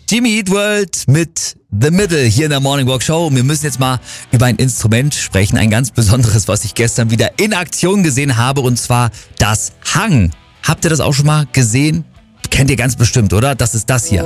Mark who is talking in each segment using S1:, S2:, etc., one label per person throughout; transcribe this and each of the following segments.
S1: Jimmy Eat World mit The Middle hier in der Morning Walk Show. Wir müssen jetzt mal über ein Instrument sprechen, ein ganz besonderes, was ich gestern wieder in Aktion gesehen habe, und zwar das Hang. Habt ihr das auch schon mal gesehen? Kennt ihr ganz bestimmt, oder? Das ist das hier.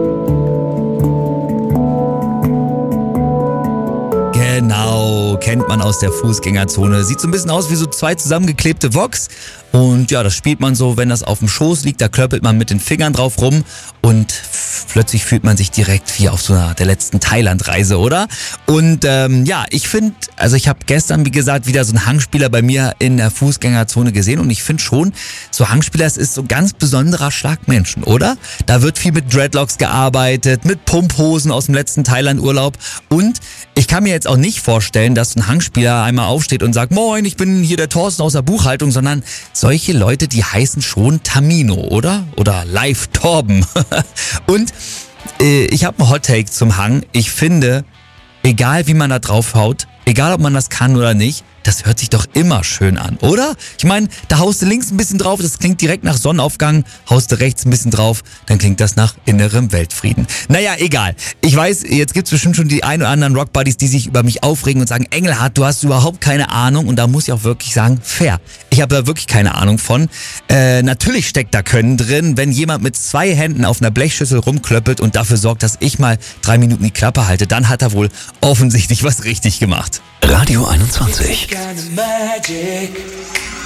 S1: Genau, kennt man aus der Fußgängerzone. Sieht so ein bisschen aus wie so zwei zusammengeklebte Woks. Und ja, das spielt man so, wenn das auf dem Schoß liegt, da klöppelt man mit den Fingern drauf rum und plötzlich fühlt man sich direkt wie auf so einer der letzten Thailand-Reise, oder? Und ja, ich finde, also ich habe gestern, wie gesagt, wieder so einen Hangspieler bei mir in der Fußgängerzone gesehen, und ich finde schon, so Hangspieler, es ist so ein ganz besonderer Schlag Menschen, oder? Da wird viel mit Dreadlocks gearbeitet, mit Pumphosen aus dem letzten Thailand-Urlaub, und ich kann mir jetzt auch nicht vorstellen, dass ein Hangspieler einmal aufsteht und sagt, moin, ich bin hier der Thorsten aus der Buchhaltung, sondern solche Leute, die heißen schon Tamino, oder? Oder Live Torben. Und ich habe einen Hot-Take zum Hang. Ich finde, egal wie man da drauf haut, egal ob man das kann oder nicht, das hört sich doch immer schön an, oder? Ich meine, da haust du links ein bisschen drauf, das klingt direkt nach Sonnenaufgang, haust du rechts ein bisschen drauf, dann klingt das nach innerem Weltfrieden. Naja, egal. Ich weiß, jetzt gibt's bestimmt schon die ein oder anderen Rockbuddies, die sich über mich aufregen und sagen, Engelhardt, du hast überhaupt keine Ahnung, und da muss ich auch wirklich sagen, fair. Ich habe da wirklich keine Ahnung von. Natürlich steckt da Können drin, wenn jemand mit 2 Händen auf einer Blechschüssel rumklöppelt und dafür sorgt, dass ich mal 3 Minuten die Klappe halte, dann hat er wohl offensichtlich was richtig gemacht.
S2: Radio 21.
S3: Kind of magic.